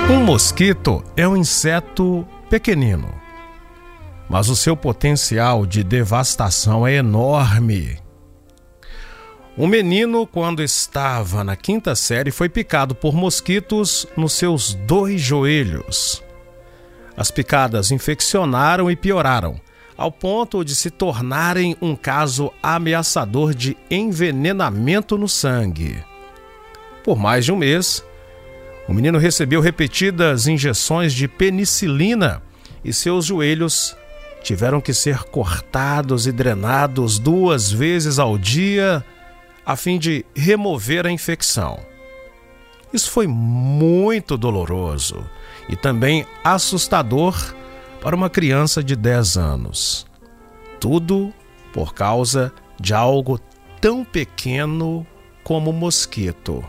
Um mosquito é um inseto pequenino, mas o seu potencial de devastação é enorme. Um menino, quando estava na 5ª série, foi picado por mosquitos nos seus 2 joelhos. As picadas infeccionaram e pioraram, ao ponto de se tornarem um caso ameaçador de envenenamento no sangue. Por mais de um mês, o menino recebeu repetidas injeções de penicilina e seus joelhos tiveram que ser cortados e drenados 2 vezes ao dia a fim de remover a infecção. Isso foi muito doloroso e também assustador para uma criança de 10 anos. Tudo por causa de algo tão pequeno como o mosquito.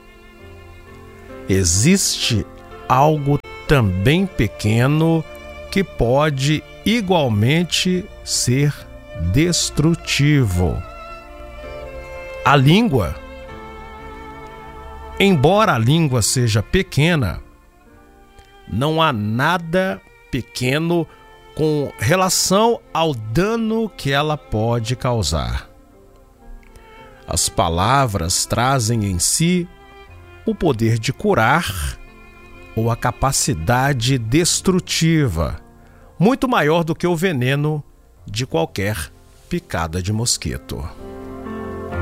Existe algo também pequeno que pode igualmente ser destrutivo. A língua. Embora a língua seja pequena, não há nada pequeno com relação ao dano que ela pode causar. As palavras trazem em si o poder de curar ou a capacidade destrutiva, muito maior do que o veneno de qualquer picada de mosquito.